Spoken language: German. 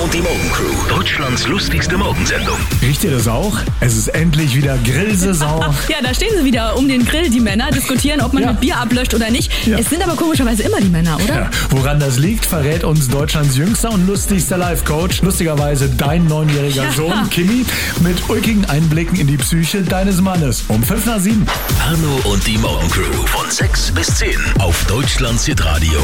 und die Morgencrew. Deutschlands lustigste Morgensendung. Riecht ihr das auch? Es ist endlich wieder Grillsaison. Ja, da stehen sie wieder um den Grill, die Männer, diskutieren, ob man mit Bier ablöscht oder nicht. Ja. Es sind aber komischerweise immer die Männer, oder? Ja, woran das liegt, verrät uns Deutschlands jüngster und lustigster Life-Coach. Lustigerweise dein 9-jähriger Sohn, Kimi, mit ulkigen Einblicken in die Psyche deines Mannes. Um 5 nach 7. Arno und die Morgencrew von 6 bis 10 auf Deutschlands Hitradio.